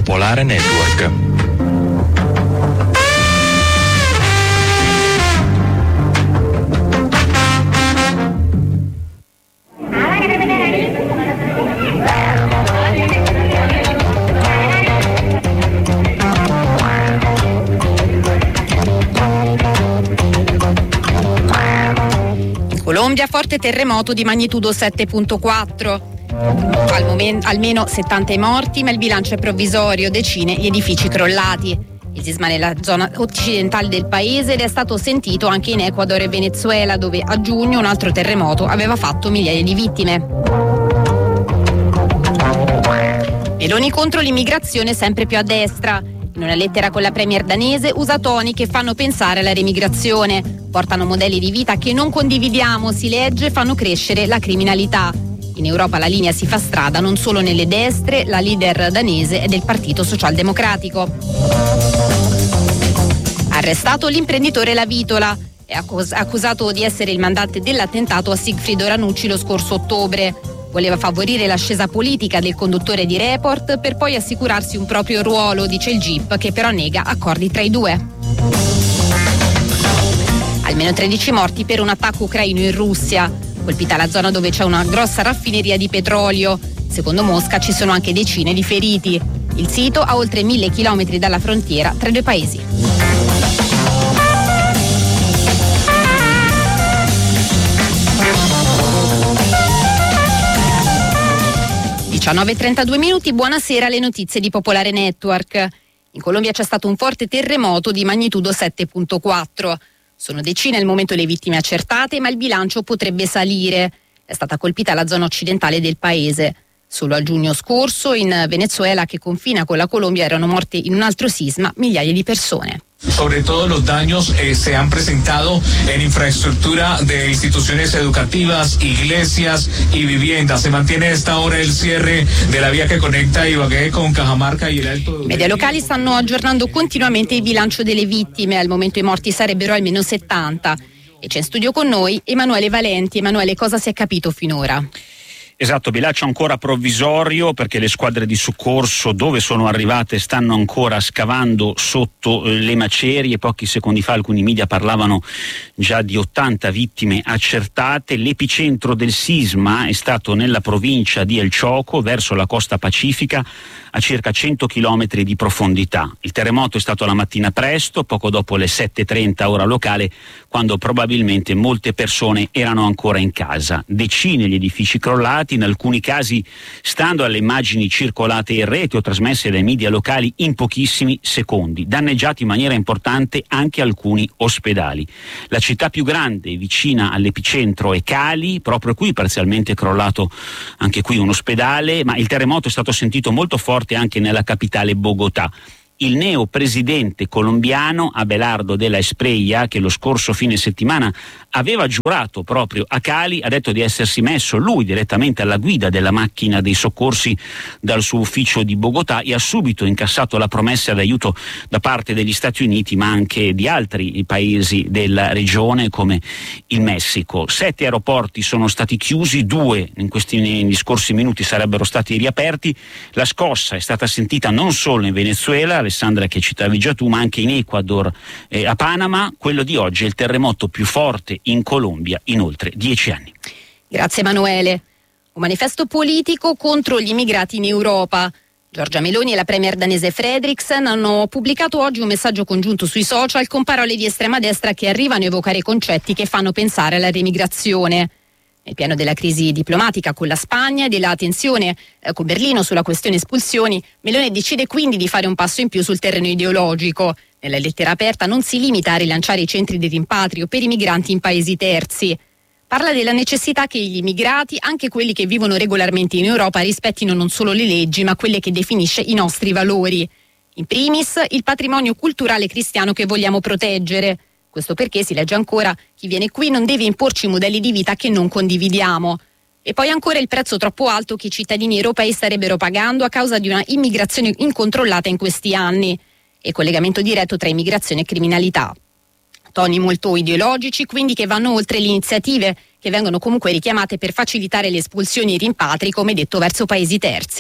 Popolare Network. Colombia, forte terremoto di magnitudo 7.4. Almeno 70 i morti, ma il bilancio è provvisorio, decine gli edifici crollati. Il sisma nella zona occidentale del paese ed è stato sentito anche in Ecuador e Venezuela, dove a giugno un altro terremoto aveva fatto migliaia di vittime. Meloni contro l'immigrazione sempre più a destra. In una lettera con la premier danese usa toni che fanno pensare alla remigrazione. Portano modelli di vita che non condividiamo, si legge, fanno crescere la criminalità. In Europa la linea si fa strada non solo nelle destre, la leader danese è del Partito Socialdemocratico. Arrestato l'imprenditore La Vitola. È accusato di essere il mandante dell'attentato a Sigfrido Ranucci lo scorso ottobre. Voleva favorire l'ascesa politica del conduttore di Report per poi assicurarsi un proprio ruolo, dice il GIP, che però nega accordi tra i due. Almeno 13 morti per un attacco ucraino in Russia. Colpita la zona dove c'è una grossa raffineria di petrolio. Secondo Mosca ci sono anche decine di feriti. Il sito ha oltre 1000 chilometri dalla frontiera tra i due paesi. 19:32 minuti, buonasera, le notizie di Popolare Network. In Colombia c'è stato un forte terremoto di magnitudo 7.4. Sono decine al momento le vittime accertate, ma il bilancio potrebbe salire. È stata colpita la zona occidentale del paese. Solo a giugno scorso in Venezuela, che confina con la Colombia, erano morte in un altro sisma migliaia di persone. Sobre todo los daños se han presentado en infraestructura de instituciones educativas, iglesias y viviendas. Se mantiene a esta hora el cierre de la vía que conecta Ibagué con Cajamarca y el Alto. I media locali stanno aggiornando continuamente il bilancio delle vittime. Al momento i morti sarebbero almeno 70. E c'è in studio con noi Emanuele Valenti. Emanuele, cosa si è capito finora? Esatto, bilancio ancora provvisorio perché le squadre di soccorso dove sono arrivate stanno ancora scavando sotto le macerie. Pochi secondi fa alcuni media parlavano già di 80 vittime accertate. L'epicentro del sisma è stato nella provincia di El Choco, verso la costa pacifica, a circa 100 chilometri di profondità. Il terremoto è stato la mattina presto, poco dopo le 7:30 ora locale, quando probabilmente molte persone erano ancora in casa. Decine gli edifici crollati, in alcuni casi, stando alle immagini circolate in rete o trasmesse dai media locali, in pochissimi secondi. Danneggiati in maniera importante anche alcuni ospedali. La città più grande vicina all'epicentro è Cali, proprio qui parzialmente crollato anche qui un ospedale, ma il terremoto è stato sentito molto forte anche nella capitale Bogotà. Il neo presidente colombiano Abelardo de la Espriella, che lo scorso fine settimana aveva giurato proprio a Cali, ha detto di essersi messo lui direttamente alla guida della macchina dei soccorsi dal suo ufficio di Bogotà e ha subito incassato la promessa d'aiuto da parte degli Stati Uniti, ma anche di altri paesi della regione come il Messico. 7 aeroporti sono stati chiusi, 2 negli scorsi minuti sarebbero stati riaperti. La scossa è stata sentita non solo in Venezuela, Alessandra, che citavi già tu, ma anche in Ecuador e a Panama. Quello di oggi è il terremoto più forte in Colombia in oltre 10 anni. Grazie Emanuele. Un manifesto politico contro gli immigrati in Europa. Giorgia Meloni e la premier danese Frederiksen hanno pubblicato oggi un messaggio congiunto sui social con parole di estrema destra che arrivano a evocare concetti che fanno pensare alla remigrazione. Nel piano della crisi diplomatica con la Spagna e della tensione con Berlino sulla questione espulsioni, Meloni decide quindi di fare un passo in più sul terreno ideologico. Nella lettera aperta non si limita a rilanciare i centri di rimpatrio per i migranti in paesi terzi. Parla della necessità che gli immigrati, anche quelli che vivono regolarmente in Europa, rispettino non solo le leggi, ma quelle che definisce i nostri valori. In primis, il patrimonio culturale cristiano che vogliamo proteggere. Questo perché, si legge ancora, chi viene qui non deve imporci modelli di vita che non condividiamo. E poi ancora il prezzo troppo alto che i cittadini europei starebbero pagando a causa di una immigrazione incontrollata in questi anni e collegamento diretto tra immigrazione e criminalità. Toni molto ideologici, quindi, che vanno oltre le iniziative che vengono comunque richiamate per facilitare le espulsioni e i rimpatri, come detto, verso paesi terzi.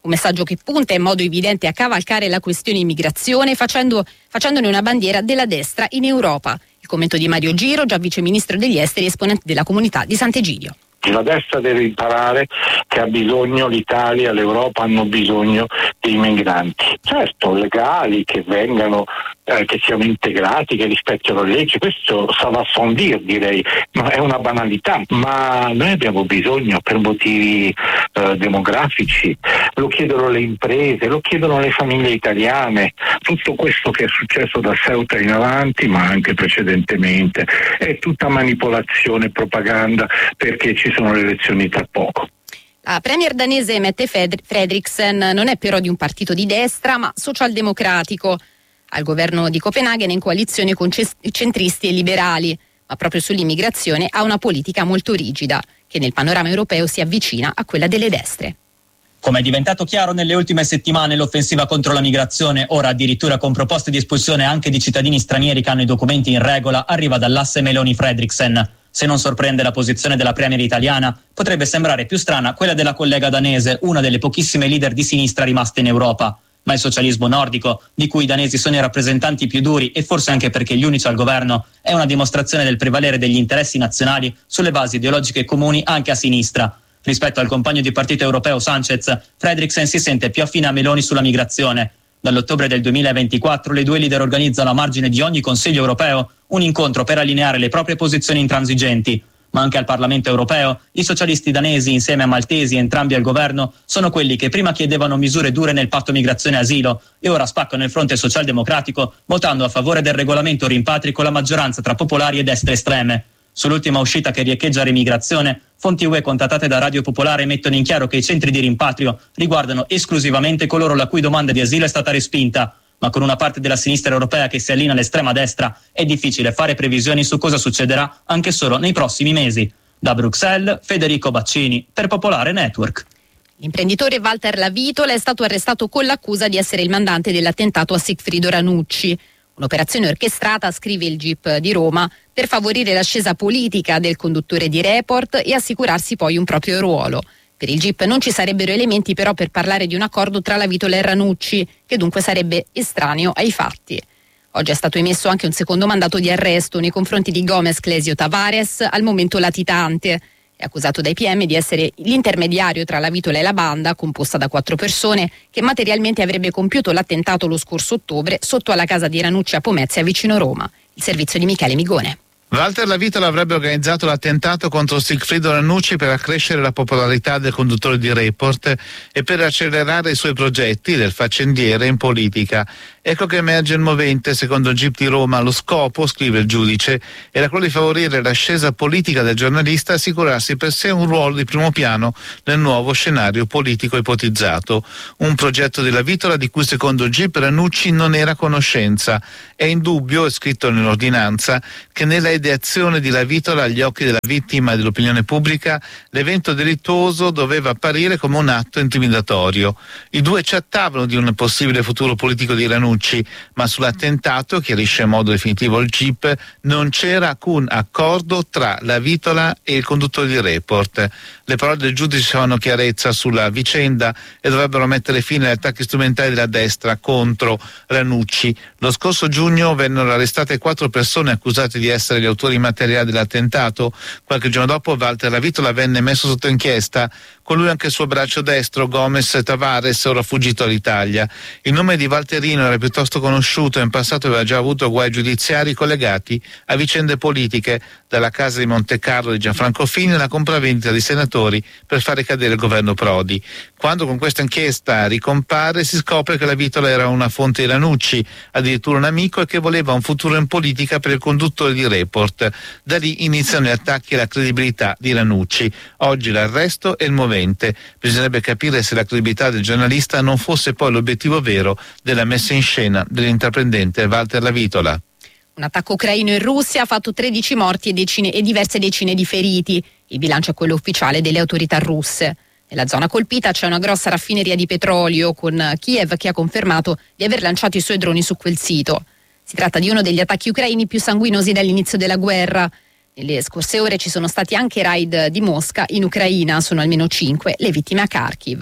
Un messaggio che punta in modo evidente a cavalcare la questione immigrazione facendone una bandiera della destra in Europa. Il commento di Mario Giro, già viceministro degli esteri e esponente della comunità di Sant'Egidio. La destra deve imparare che ha bisogno l'Italia, l'Europa hanno bisogno dei migranti. Certo, legali, che vengano, che siano integrati, che rispettino le leggi, questo ça va sans dire, direi, ma è una banalità. Ma noi abbiamo bisogno per motivi demografici, lo chiedono le imprese, lo chiedono le famiglie italiane. Tutto questo che è successo da Ceuta in avanti, ma anche precedentemente, è tutta manipolazione e propaganda, perché ci sono le elezioni tra poco. La premier danese Mette Frederiksen non è però di un partito di destra, ma socialdemocratico. Al governo di Copenaghen in coalizione con centristi e liberali, ma proprio sull'immigrazione ha una politica molto rigida, che nel panorama europeo si avvicina a quella delle destre. Come è diventato chiaro nelle ultime settimane, l'offensiva contro la migrazione, ora addirittura con proposte di espulsione anche di cittadini stranieri che hanno i documenti in regola, arriva dall'asse Meloni-Frederiksen. Se non sorprende la posizione della premier italiana, potrebbe sembrare più strana quella della collega danese, una delle pochissime leader di sinistra rimaste in Europa. Ma il socialismo nordico, di cui i danesi sono i rappresentanti più duri e forse anche perché gli unici al governo, è una dimostrazione del prevalere degli interessi nazionali sulle basi ideologiche comuni anche a sinistra. Rispetto al compagno di partito europeo Sanchez, Frederiksen si sente più affine a Meloni sulla migrazione. Dall'ottobre del 2024 le due leader organizzano a margine di ogni Consiglio europeo un incontro per allineare le proprie posizioni intransigenti. Ma anche al Parlamento europeo i socialisti danesi, insieme a maltesi entrambi al governo, sono quelli che prima chiedevano misure dure nel patto migrazione e asilo e ora spaccano il fronte socialdemocratico votando a favore del regolamento rimpatri con la maggioranza tra popolari e destre estreme. Sull'ultima uscita che riecheggia l'immigrazione, fonti UE contattate da Radio Popolare mettono in chiaro che i centri di rimpatrio riguardano esclusivamente coloro la cui domanda di asilo è stata respinta. Ma con una parte della sinistra europea che si allinea all'estrema destra è difficile fare previsioni su cosa succederà anche solo nei prossimi mesi. Da Bruxelles, Federico Baccini, per Popolare Network. L'imprenditore Walter Lavitola è stato arrestato con l'accusa di essere il mandante dell'attentato a Sigfrido Ranucci. Un'operazione orchestrata, scrive il GIP di Roma, per favorire l'ascesa politica del conduttore di Report e assicurarsi poi un proprio ruolo. Per il GIP non ci sarebbero elementi però per parlare di un accordo tra Lavitola e Ranucci, che dunque sarebbe estraneo ai fatti. Oggi è stato emesso anche un secondo mandato di arresto nei confronti di Gomez Clesio Tavares, al momento latitante. È accusato dai PM di essere l'intermediario tra Lavitola e la banda, composta da 4 persone, che materialmente avrebbe compiuto l'attentato lo scorso ottobre sotto alla casa di Ranucci a Pomezia, vicino Roma. Il servizio di Michele Migone. Walter Lavitola avrebbe organizzato l'attentato contro Sigfrido Ranucci per accrescere la popolarità del conduttore di Report e per accelerare i suoi progetti del faccendiere in politica. Ecco che emerge il movente, secondo il GIP di Roma. Lo scopo, scrive il giudice, era quello di favorire l'ascesa politica del giornalista e assicurarsi per sé un ruolo di primo piano nel nuovo scenario politico ipotizzato. Un progetto di Lavitola di cui secondo il GIP Ranucci non era a conoscenza. È indubbio, è scritto nell'ordinanza, che nella ideazione di Lavitola agli occhi della vittima e dell'opinione pubblica l'evento delittuoso doveva apparire come un atto intimidatorio. I due chattavano di un possibile futuro politico di Ranucci, ma sull'attentato, chiarisce in modo definitivo il GIP, non c'era alcun accordo tra Lavitola e il conduttore di Report. Le parole del giudice fanno chiarezza sulla vicenda e dovrebbero mettere fine agli attacchi strumentali della destra contro Ranucci. Lo scorso giugno vennero arrestate 4 persone accusate di essere gli autori materiali dell'attentato. Qualche giorno dopo Walter Lavitola venne messo sotto inchiesta, con lui anche il suo braccio destro Gomez Tavares, ora fuggito all'Italia. Il nome di Walterino era piuttosto conosciuto e in passato aveva già avuto guai giudiziari collegati a vicende politiche, dalla casa di Monte Carlo di Gianfranco Fini alla compravendita di senatori per fare cadere il governo Prodi. Quando con questa inchiesta ricompare si scopre che Lavitola era una fonte di Ranucci, addirittura un amico, e che voleva un futuro in politica per il conduttore di Report. Da lì iniziano gli attacchi alla credibilità di Ranucci. Oggi l'arresto e il movente. Bisognerebbe capire se la credibilità del giornalista non fosse poi l'obiettivo vero della messa in scena dell'intraprendente Walter Lavitola. Un attacco ucraino in Russia ha fatto 13 morti e diverse decine di feriti. Il bilancio è quello ufficiale delle autorità russe. Nella zona colpita c'è una grossa raffineria di petrolio, con Kiev che ha confermato di aver lanciato i suoi droni su quel sito. Si tratta di uno degli attacchi ucraini più sanguinosi dall'inizio della guerra. Nelle scorse ore ci sono stati anche raid di Mosca in Ucraina, sono almeno 5 le vittime a Kharkiv.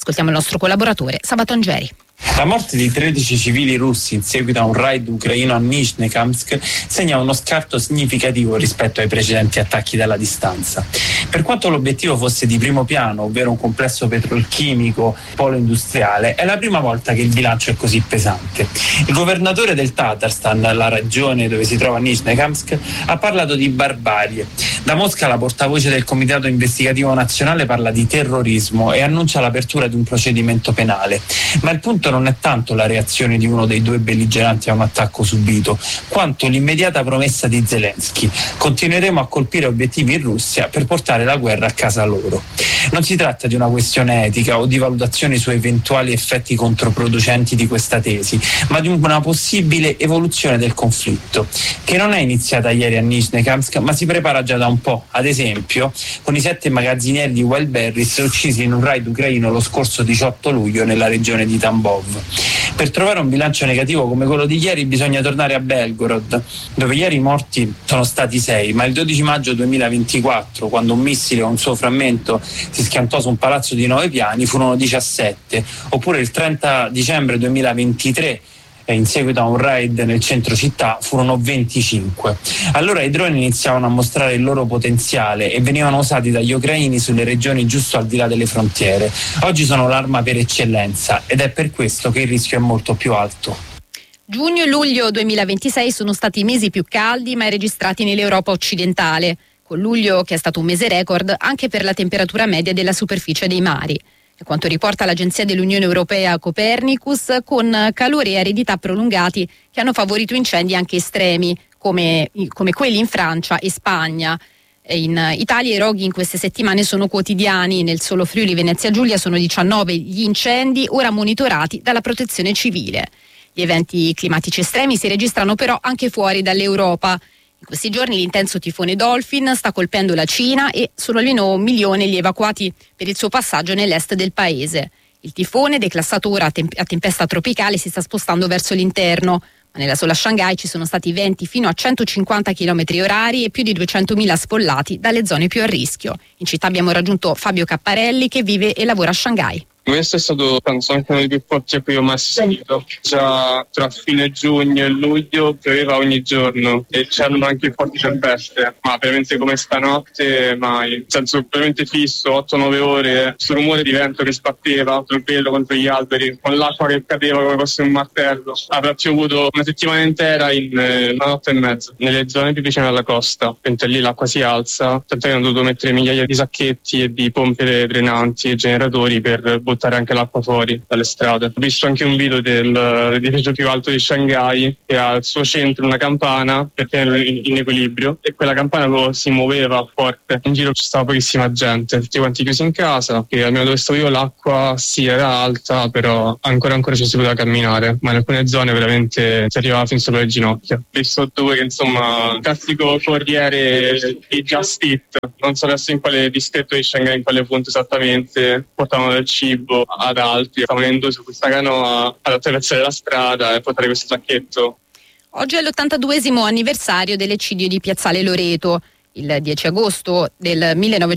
Ascoltiamo il nostro collaboratore Sabato Angeri. La morte di 13 civili russi in seguito a un raid ucraino a Nizhnekamsk segna uno scarto significativo rispetto ai precedenti attacchi dalla distanza. Per quanto l'obiettivo fosse di primo piano, ovvero un complesso petrolchimico polo industriale, è la prima volta che il bilancio è così pesante. Il governatore del Tatarstan, la regione dove si trova Nizhnekamsk, ha parlato di barbarie. Da Mosca la portavoce del Comitato Investigativo Nazionale parla di terrorismo e annuncia l'apertura di un procedimento penale. Ma il punto non è tanto la reazione di uno dei due belligeranti a un attacco subito, quanto l'immediata promessa di Zelensky: continueremo a colpire obiettivi in Russia per portare la guerra a casa loro. Non si tratta di una questione etica o di valutazioni su eventuali effetti controproducenti di questa tesi, ma di una possibile evoluzione del conflitto, che non è iniziata ieri a Nizhnekamsk, ma si prepara già da un po', ad esempio con i 7 magazzinieri di Wildberries uccisi in un raid ucraino lo scorso 18 luglio nella regione di Tambov. Per trovare un bilancio negativo come quello di ieri bisogna tornare a Belgorod, dove ieri i morti sono stati 6, ma il 12 maggio 2024, quando un missile o un suo frammento si schiantò su un palazzo di 9 piani, furono 17, oppure il 30 dicembre 2023, in seguito a un raid nel centro città, furono 25. Allora i droni iniziavano a mostrare il loro potenziale e venivano usati dagli ucraini sulle regioni giusto al di là delle frontiere. Oggi sono l'arma per eccellenza ed è per questo che il rischio è molto più alto. Giugno e luglio 2026 sono stati i mesi più caldi mai registrati nell'Europa occidentale, con luglio che è stato un mese record anche per la temperatura media della superficie dei mari. A quanto riporta l'agenzia dell'Unione Europea Copernicus, con calore e aridità prolungati che hanno favorito incendi anche estremi, come quelli in Francia e Spagna. In Italia i roghi in queste settimane sono quotidiani. Nel solo Friuli Venezia Giulia sono 19 gli incendi ora monitorati dalla Protezione Civile. Gli eventi climatici estremi si registrano però anche fuori dall'Europa. In questi giorni l'intenso tifone Dolphin sta colpendo la Cina e sono almeno 1 milione gli evacuati per il suo passaggio nell'est del paese. Il tifone, declassato ora a tempesta tropicale, si sta spostando verso l'interno, ma nella sola Shanghai ci sono stati venti fino a 150 km/h e più di 200.000 sfollati dalle zone più a rischio. In città abbiamo raggiunto Fabio Capparelli, che vive e lavora a Shanghai. Questo è stato, penso, anche uno dei più forti a cui ho mai assistito. Già tra fine giugno e luglio pioveva ogni giorno e c'erano anche forti tempeste, ma veramente come stanotte mai. Nel senso veramente fisso, 8-9 ore, sul rumore di vento che sbatteva sul pelo contro gli alberi, con l'acqua che cadeva come fosse un martello. Avrà piovuto una settimana intera in una notte e mezza, nelle zone più vicine alla costa. Mentre lì l'acqua si alza, tant'è che hanno dovuto mettere migliaia di sacchetti e di pompe drenanti e generatori per buttare anche l'acqua fuori dalle strade. Ho visto anche un video dell'edificio più alto di Shanghai che ha al suo centro una campana per tenerlo in equilibrio, e quella campana si muoveva forte. In giro ci stava pochissima gente, tutti quanti chiusi in casa, che almeno dove stavo io l'acqua sì era alta, però ancora ci si poteva camminare, ma in alcune zone veramente si arrivava fin sopra le ginocchia. Ho visto 2 che insomma, classico corriere di Just Eat, non so adesso in quale distretto di Shanghai, in quale punto esattamente, portavano del cibo ad altri, stavano in 2 su questa canoa ad attraversare la strada e portare questo sacchetto. Oggi è l'82esimo anniversario dell'eccidio di Piazzale Loreto. Il 10 agosto del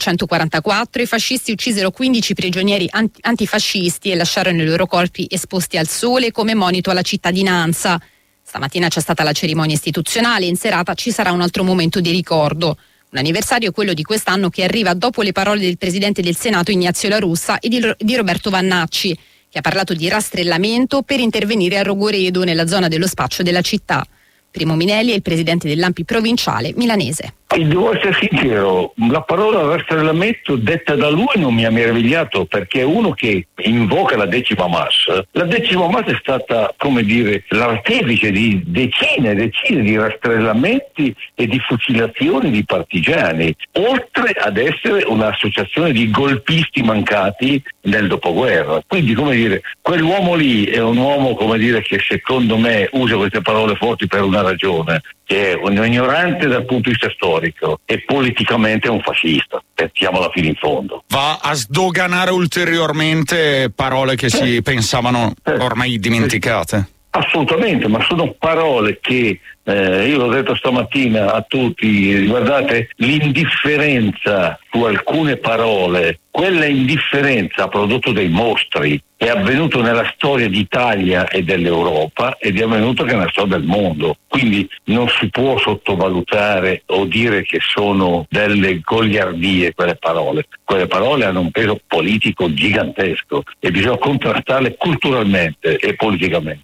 1944 i fascisti uccisero 15 prigionieri antifascisti e lasciarono i loro corpi esposti al sole come monito alla cittadinanza. Stamattina c'è stata la cerimonia istituzionale e in serata ci sarà un altro momento di ricordo. Un anniversario, quello di quest'anno, che arriva dopo le parole del Presidente del Senato Ignazio La Russa e di Roberto Vannacci, che ha parlato di rastrellamento per intervenire a Rogoredo, nella zona dello spaccio della città. Primo Minelli è il presidente dell'ANPI provinciale milanese. Devo essere sincero, la parola rastrellamento detta da lui non mi ha meravigliato, perché è uno che invoca la 10ª Mas. La 10ª Mas è stata, come dire, l'artefice di decine e decine di rastrellamenti e di fucilazioni di partigiani, oltre ad essere un'associazione di golpisti mancati nel dopoguerra. Quindi, come dire, quell'uomo lì è un uomo, come dire, che secondo me usa queste parole forti per una ragione, che è un ignorante dal punto di vista storico e politicamente è un fascista, mettiamola fino in fondo. Va a sdoganare ulteriormente parole che si pensavano ormai dimenticate. Assolutamente, ma sono parole che io l'ho detto stamattina a tutti, guardate, l'indifferenza su alcune parole, quella indifferenza ha prodotto dei mostri, è avvenuto nella storia d'Italia e dell'Europa ed è avvenuto anche nella storia del mondo, quindi non si può sottovalutare o dire che sono delle goliardie quelle parole hanno un peso politico gigantesco e bisogna contrastarle culturalmente e politicamente.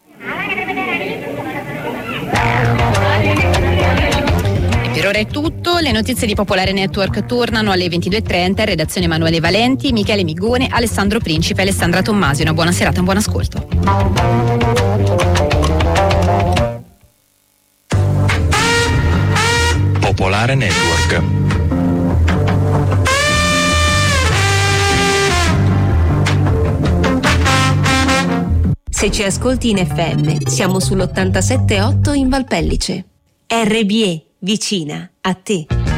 Per ora è tutto, le notizie di Popolare Network tornano alle 22.30, redazione Emanuele Valenti, Michele Migone, Alessandro Principe e Alessandra Tommasi. Una buona serata, un buon ascolto. Popolare Network. Se ci ascolti in FM, siamo sull'87.8 in Valpellice. RBE, vicina a te.